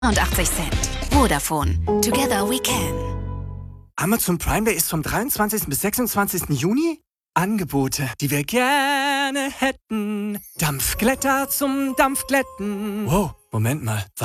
89 Cent. Vodafone. Together we can. Amazon Prime Day ist vom 23. bis 26. Juni? Angebote, die wir gerne hätten. Dampfglätter zum Dampfglätten. Wow, Moment mal.